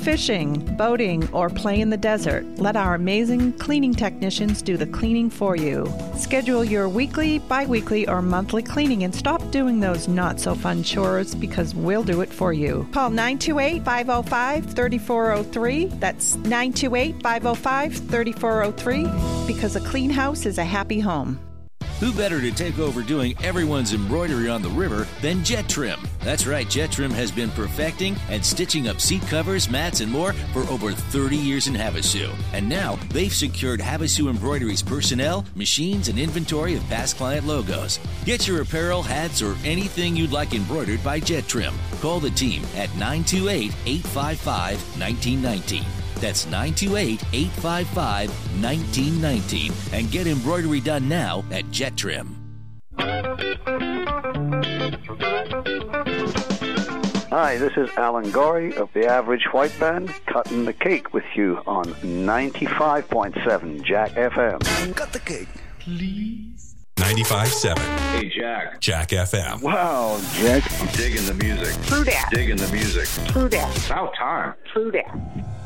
fishing, boating, or play in the desert, let our amazing cleaning technicians do the cleaning for you. Schedule your weekly, bi-weekly, or monthly cleaning and stop doing those not-so-fun chores because we'll do it for you. Call 928-505-3403. That's 928-505-3403 because a clean house is a happy home. Who better to take over doing everyone's embroidery on the river than Jet Trim? That's right, Jet Trim has been perfecting and stitching up seat covers, mats, and more for over 30 years in Havasu. And now they've secured Havasu Embroidery's personnel, machines, and inventory of past client logos. Get your apparel, hats, or anything you'd like embroidered by Jet Trim. Call the team at 928-855-1919. That's 928-855-1919. And get embroidery done now at Jet Trim. Hi, this is Alan Gorey of the Average White Band, cutting the cake with you on 95.7 Jack FM. Cut the cake, please. 95.7. Hey, Jack. Jack FM. Wow, Jack. I'm digging the music. True that. Digging the music. True that. It's about time. True that.